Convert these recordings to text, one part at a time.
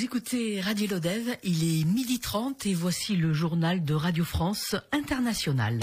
écoutez Radio Lodève, il est 12h30 et voici le journal de Radio France Internationale.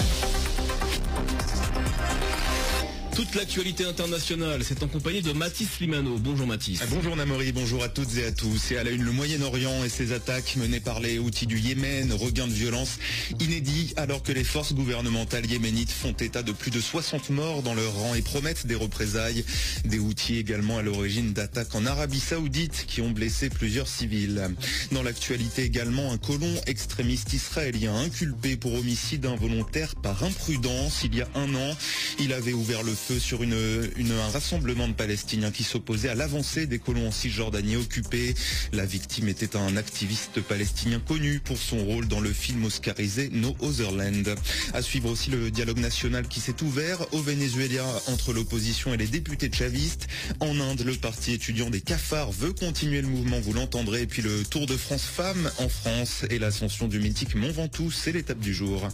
Toute l'actualité internationale, c'est en compagnie de Mathis Limano. Bonjour Mathis. Bonjour Namori, bonjour à toutes et à tous. Et à la une, le Moyen-Orient et ses attaques menées par les Houthis du Yémen, regain de violence inédit alors que les forces gouvernementales yéménites font état de plus de 60 morts dans leur rang et promettent des représailles. Des Houthis également à l'origine d'attaques en Arabie Saoudite qui ont blessé plusieurs civils. Dans l'actualité également, un colon extrémiste israélien inculpé pour homicide involontaire par imprudence il y a un an. Il avait ouvert le feu sur un rassemblement de Palestiniens qui s'opposait à l'avancée des colons en Cisjordanie occupée. La victime était un activiste palestinien connu pour son rôle dans le film oscarisé No Other Land. À suivre aussi le dialogue national qui s'est ouvert au Venezuela entre l'opposition et les députés chavistes. En Inde, le parti étudiant des cafards veut continuer le mouvement, vous l'entendrez. Et puis le Tour de France femmes en France et l'ascension du mythique Mont Ventoux, c'est l'étape du jour.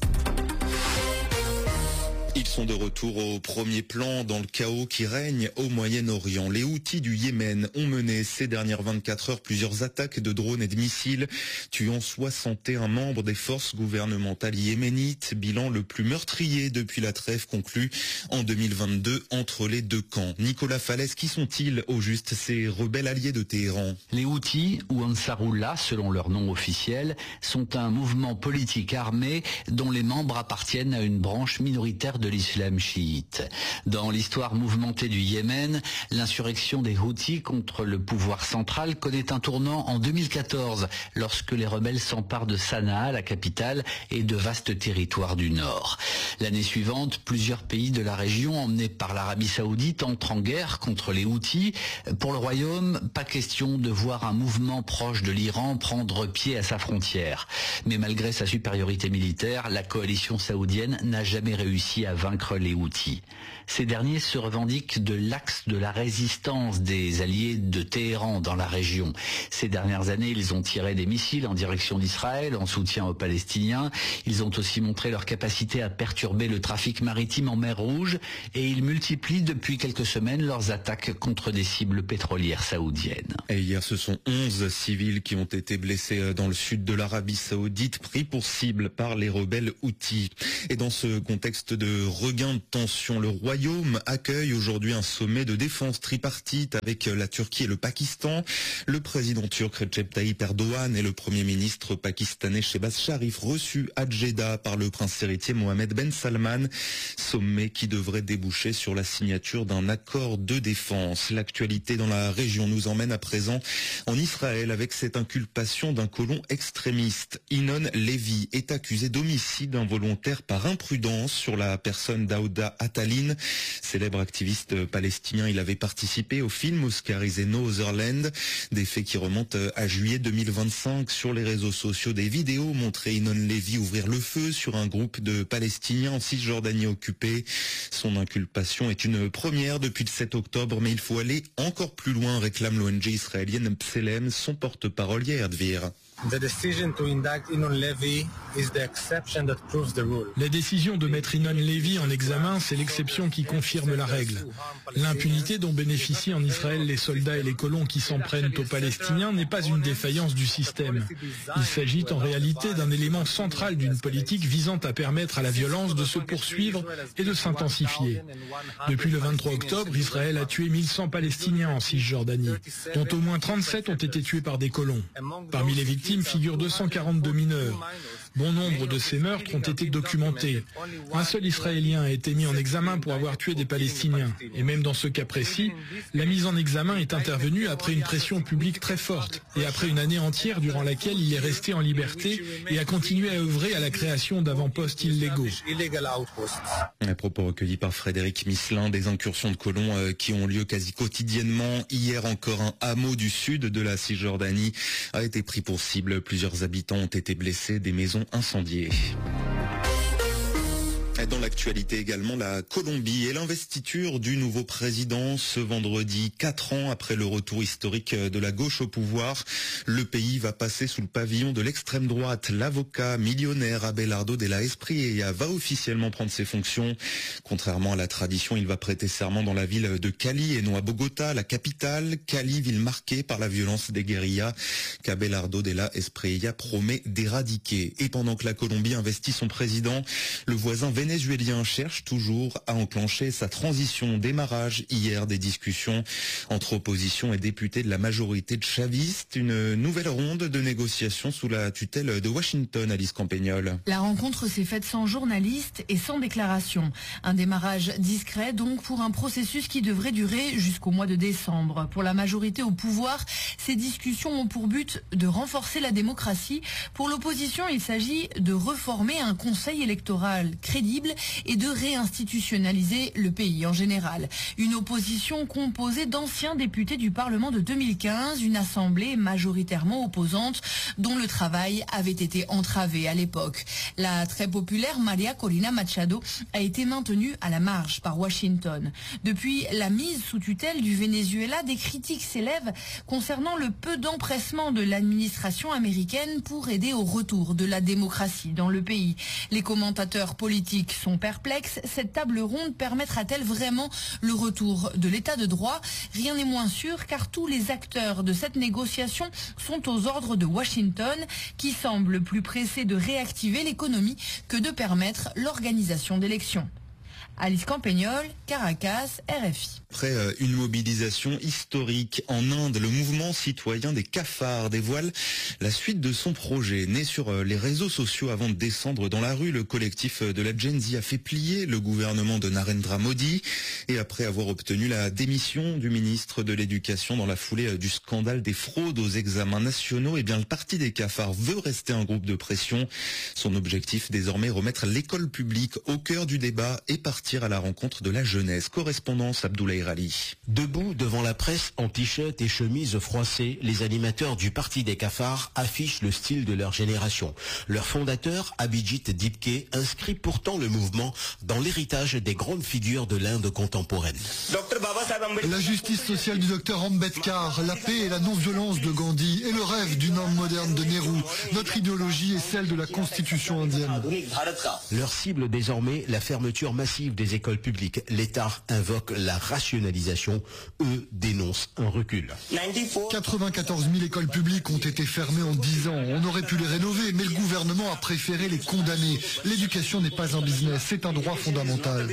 Ils sont de retour au premier plan dans le chaos qui règne au Moyen-Orient. Les Houthis du Yémen ont mené ces dernières 24 heures plusieurs attaques de drones et de missiles, tuant 61 membres des forces gouvernementales yéménites, bilan le plus meurtrier depuis la trêve conclue en 2022 entre les deux camps. Nicolas Falaise, qui sont-ils au juste, ces rebelles alliés de Téhéran? Les Houthis, ou Ansarullah selon leur nom officiel, sont un mouvement politique armé dont les membres appartiennent à une branche minoritaire de l'islam chiite. Dans l'histoire mouvementée du Yémen, l'insurrection des Houthis contre le pouvoir central connaît un tournant en 2014, lorsque les rebelles s'emparent de Sanaa, la capitale, et de vastes territoires du nord. L'année suivante, plusieurs pays de la région, emmenés par l'Arabie Saoudite, entrent en guerre contre les Houthis. Pour le royaume, pas question de voir un mouvement proche de l'Iran prendre pied à sa frontière. Mais malgré sa supériorité militaire, la coalition saoudienne n'a jamais réussi à vaincre les Houthis. Ces derniers se revendiquent de l'axe de la résistance des alliés de Téhéran dans la région. Ces dernières années, ils ont tiré des missiles en direction d'Israël en soutien aux Palestiniens. Ils ont aussi montré leur capacité à perturber le trafic maritime en mer Rouge et ils multiplient depuis quelques semaines leurs attaques contre des cibles pétrolières saoudiennes. Et hier, ce sont 11 civils qui ont été blessés dans le sud de l'Arabie Saoudite, pris pour cible par les rebelles Houthis. Et dans ce contexte de regain de tension, le Royaume accueille aujourd'hui un sommet de défense tripartite avec la Turquie et le Pakistan. Le président turc Recep Tayyip Erdogan et le premier ministre pakistanais Shehbaz Sharif reçus à Jeddah par le prince héritier Mohammed Ben Salman. Sommet qui devrait déboucher sur la signature d'un accord de défense. L'actualité dans la région nous emmène à présent en Israël avec cette inculpation d'un colon extrémiste. Inon Levy est accusé d'homicide involontaire par imprudence sur la personne d'Aouda Atalin, célèbre activiste palestinien. Il avait participé au film oscarisé No Other Land, des faits qui remontent à juillet 2025. Sur les réseaux sociaux, des vidéos montraient Inon Levy ouvrir le feu sur un groupe de Palestiniens en Cisjordanie occupée. Son inculpation est une première depuis le 7 octobre, mais il faut aller encore plus loin, réclame l'ONG israélienne B'Tselem, son porte-parole Yair Dvir. La décision de mettre Inon Levy en examen, c'est l'exception qui confirme la règle. L'impunité dont bénéficient en Israël les soldats et les colons qui s'en prennent aux Palestiniens n'est pas une défaillance du système. Il s'agit en réalité d'un élément central d'une politique visant à permettre à la violence de se poursuivre et de s'intensifier. Depuis le 23 octobre, Israël a tué 1100 Palestiniens en Cisjordanie, dont au moins 37 ont été tués par des colons. Parmi les victimes figurent 242 mineurs. Bon nombre de ces meurtres ont été documentés. Un seul Israélien a été mis en examen pour avoir tué des Palestiniens. Et même dans ce cas précis, la mise en examen est intervenue après une pression publique très forte et après une année entière durant laquelle il est resté en liberté et a continué à œuvrer à la création d'avant-postes illégaux. Un propos recueillis par Frédéric Misselin, des incursions de colons qui ont lieu quasi quotidiennement. Hier encore, un hameau du sud de la Cisjordanie a été pris pour cible. Plusieurs habitants ont été blessés, des maisons incendiées. Dans l'actualité également, la Colombie et l'investiture du nouveau président ce vendredi, 4 ans après le retour historique de la gauche au pouvoir. Le pays va passer sous le pavillon de l'extrême droite. L'avocat millionnaire Abelardo de la Espriella va officiellement prendre ses fonctions. Contrairement à la tradition, il va prêter serment dans la ville de Cali et non à Bogota, la capitale. Cali, ville marquée par la violence des guérillas, qu'Abelardo de la Espriella promet d'éradiquer. Et pendant que la Colombie investit son président, le voisin vénézuélien cherche toujours à enclencher sa transition. Démarrage hier des discussions entre opposition et députés de la majorité de chavistes. Une nouvelle ronde de négociations sous la tutelle de Washington, Alice Campagnol. La rencontre s'est faite sans journalistes et sans déclaration. Un démarrage discret donc pour un processus qui devrait durer jusqu'au mois de décembre. Pour la majorité au pouvoir, ces discussions ont pour but de renforcer la démocratie. Pour l'opposition, il s'agit de reformer un conseil électoral crédible et de réinstitutionnaliser le pays en général. Une opposition composée d'anciens députés du Parlement de 2015, une assemblée majoritairement opposante dont le travail avait été entravé à l'époque. La très populaire María Corina Machado a été maintenue à la marge par Washington. Depuis la mise sous tutelle du Venezuela, des critiques s'élèvent concernant le peu d'empressement de l'administration américaine pour aider au retour de la démocratie dans le pays. Les commentateurs politiques sont perplexes. Cette table ronde permettra-t-elle vraiment le retour de l'état de droit? Rien n'est moins sûr car tous les acteurs de cette négociation sont aux ordres de Washington qui semble plus pressé de réactiver l'économie que de permettre l'organisation d'élections. Alice Campagnol, Caracas, RFI. Après une mobilisation historique en Inde, le mouvement citoyen des cafards dévoile la suite de son projet. Né sur les réseaux sociaux avant de descendre dans la rue, le collectif de la Gen Z a fait plier le gouvernement de Narendra Modi. Et après avoir obtenu la démission du ministre de l'Éducation dans la foulée du scandale des fraudes aux examens nationaux, eh bien le parti des cafards veut rester un groupe de pression. Son objectif désormais, remettre l'école publique au cœur du débat et partir à la rencontre de la jeunesse. Correspondance Abdoulaye Rali. Debout devant la presse en t-shirt et chemise froissée, les animateurs du Parti des cafards affichent le style de leur génération. Leur fondateur, Abhijit Dipke, inscrit pourtant le mouvement dans l'héritage des grandes figures de l'Inde contemporaine. La justice sociale du docteur Ambedkar, la paix et la non-violence de Gandhi et le rêve d'une Inde moderne de Nehru. Notre idéologie est celle de la constitution indienne. Leur cible désormais, la fermeture massive des écoles publiques. L'État invoque la rationalisation. Eux dénoncent un recul. 94 000 écoles publiques ont été fermées en 10 ans. On aurait pu les rénover, mais le gouvernement a préféré les condamner. L'éducation n'est pas un business, c'est un droit fondamental.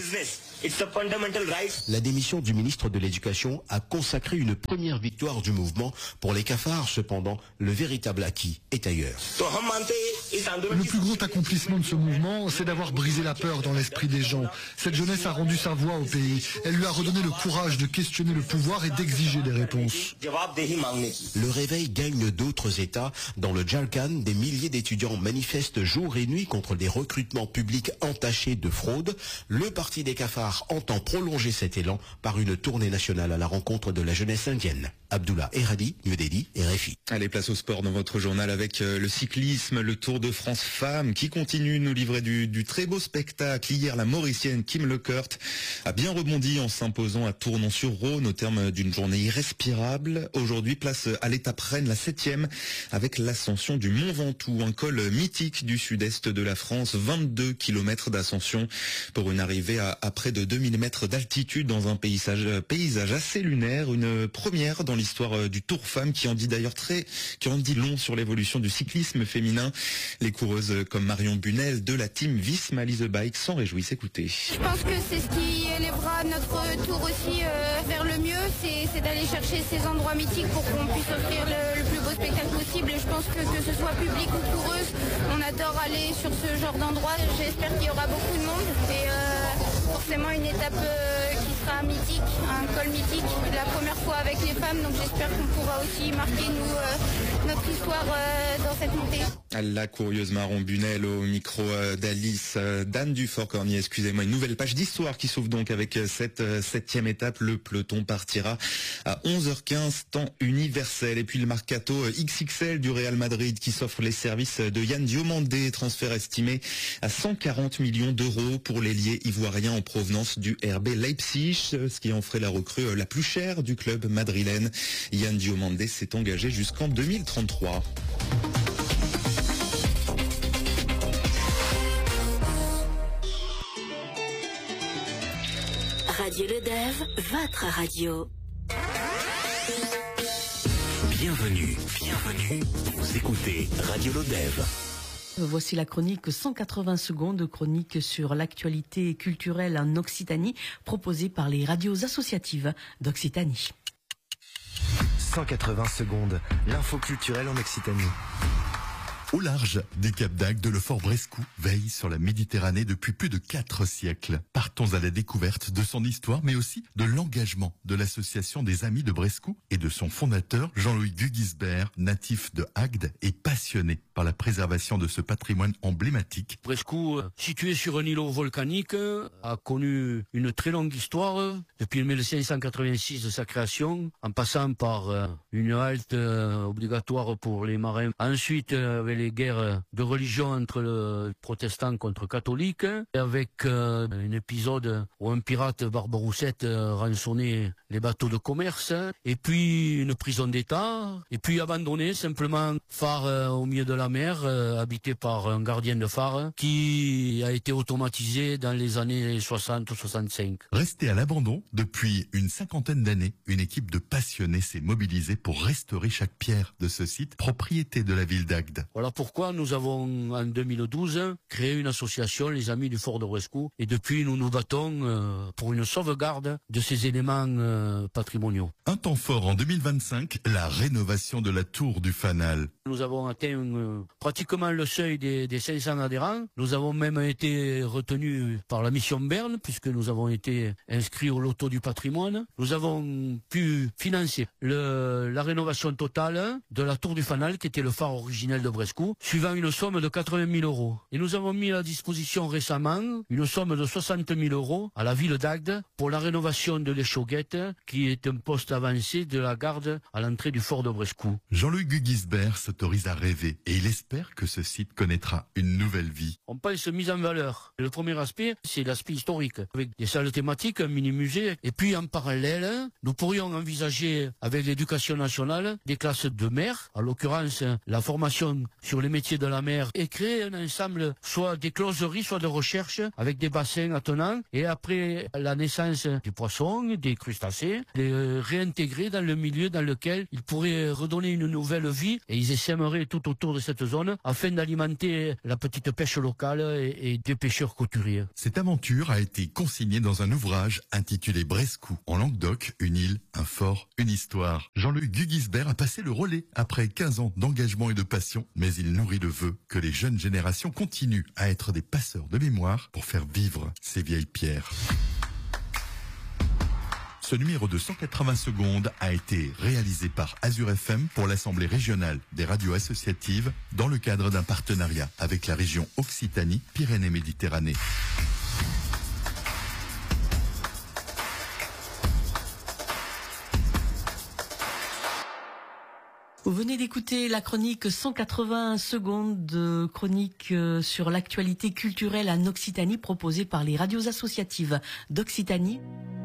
La démission du ministre de l'Éducation a consacré une première victoire du mouvement. Pour les cafards, cependant, le véritable acquis est ailleurs. Le plus gros accomplissement de ce mouvement, c'est d'avoir brisé la peur dans l'esprit des gens. Cette jeunesse a rendu sa voix au pays. Elle lui a redonné le courage de questionner le pouvoir et d'exiger des réponses. Le réveil gagne d'autres États. Dans le Jharkhand, des milliers d'étudiants manifestent jour et nuit contre des recrutements publics entachés de fraude. Le Parti des cafards entend prolonger cet élan par une tournée nationale à la rencontre de la jeunesse indienne. Abdullah Erhadi, New Delhi, RFI. Allez, place au sport dans votre journal avec le cyclisme, le Tour de France femmes qui continue de nous livrer du très beau spectacle. Hier, la Mauricienne Kim Leukert a bien rebondi en s'imposant à Tournon-sur-Rhône au terme d'une journée irrespirable. Aujourd'hui, place à l'étape reine, la 7e, avec l'ascension du Mont Ventoux, un col mythique du sud-est de la France, 22 km d'ascension pour une arrivée à près de 2000 mètres d'altitude dans un paysage assez lunaire, une première dans l'histoire du Tour Femmes qui en dit long sur l'évolution du cyclisme féminin. Les coureuses comme Marion Bunel de la team Visma The Bike s'en réjouissent. Écoutez. Je pense que c'est ce qui élèvera notre tour aussi vers le mieux, c'est d'aller chercher ces endroits mythiques pour qu'on puisse offrir le plus beau spectacle possible. Et je pense que ce soit public ou coureuse, on adore aller sur ce genre d'endroit. J'espère qu'il y aura beaucoup de monde et forcément une étape qui sera sera mythique, un col mythique, la première fois avec les femmes, donc j'espère qu'on pourra aussi marquer notre histoire dans cette montée. La courieuse Maron Bunel au micro d'Alice d'Anne Dufort-Cornier, excusez-moi. Une nouvelle page d'histoire qui s'ouvre donc avec cette 7e étape. Le peloton partira à 11h15 temps universel. Et puis le mercato XXL du Real Madrid qui s'offre les services de Yann Diomandé, transfert estimé à 140 millions d'euros pour l'ailier ivoirien en provenance du RB Leipzig, ce qui en ferait la recrue la plus chère du club madrilène. Yann Diomandé s'est engagé jusqu'en 2033. Radio Le Dev, votre radio. Bienvenue, vous écoutez Radio Le Dev. Voici la chronique 180 secondes, chronique sur l'actualité culturelle en Occitanie, proposée par les radios associatives d'Occitanie. 180 secondes, l'info culturelle en Occitanie. Au large des Caps d'Agde, le fort Brescou veille sur la Méditerranée depuis plus de 4 siècles. Partons à la découverte de son histoire, mais aussi de l'engagement de l'association des Amis de Brescou et de son fondateur, Jean-Louis Gugisbert, natif de Agde et passionné par la préservation de ce patrimoine emblématique. Brescou, situé sur un îlot volcanique, a connu une très longue histoire depuis 1586 de sa création, en passant par une halte obligatoire pour les marins. Ensuite, avec les guerres de religion entre le protestant contre catholique, avec un épisode où un pirate Barbaroussette rançonnait les bateaux de commerce, et puis une prison d'État, et puis abandonné simplement phare au milieu de la mer, habité par un gardien de phare qui a été automatisé dans les années 60 ou 65. Resté à l'abandon depuis une 50aine d'années, une équipe de passionnés s'est mobilisée pour restaurer chaque pierre de ce site, propriété de la ville d'Agde. Voilà pourquoi nous avons, en 2012, créé une association, les Amis du Fort de Brescou, et depuis nous nous battons pour une sauvegarde de ces éléments patrimoniaux. Un temps fort en 2025, la rénovation de la tour du Fanal. Nous avons atteint pratiquement le seuil des 500 adhérents. Nous avons même été retenus par la mission Berne, puisque nous avons été inscrits au loto du patrimoine. Nous avons pu financer la rénovation totale de la tour du Fanal, qui était le phare originel de Brescou, suivant une somme de 80 000 euros. Et nous avons mis à disposition récemment une somme de 60 000 euros à la ville d'Agde pour la rénovation de l'échauguette, qui est un poste avancé de la garde à l'entrée du fort de Brescou. Jean-Louis Gugisbert s'autorise à rêver et il espère que ce site connaîtra une nouvelle vie. On pense mise en valeur. Le premier aspect, c'est l'aspect historique, avec des salles thématiques, un mini-musée, et puis en parallèle, nous pourrions envisager avec l'éducation nationale des classes de mer, en l'occurrence la formation sur les métiers de la mer, et créer un ensemble soit des closeries, soit de recherche, avec des bassins attenants, et après la naissance des poissons, des crustacés, les réintégrer dans le milieu dans lequel ils pourraient redonner une nouvelle vie, et ils essaimeraient tout autour de cette zone, afin d'alimenter la petite pêche locale et des pêcheurs couturiers. Cette aventure a été consignée dans un ouvrage intitulé Brescou, en Languedoc, une île, un fort, une histoire. Jean-Louis Gugisbert a passé le relais après 15 ans d'engagement et de passion, mais il nourrit le vœu que les jeunes générations continuent à être des passeurs de mémoire pour faire vivre ces vieilles pierres. Ce numéro de 180 secondes a été réalisé par Azure FM pour l'Assemblée régionale des radios associatives dans le cadre d'un partenariat avec la région Occitanie-Pyrénées-Méditerranée. Vous venez d'écouter la chronique 180 secondes de chronique sur l'actualité culturelle en Occitanie proposée par les radios associatives d'Occitanie.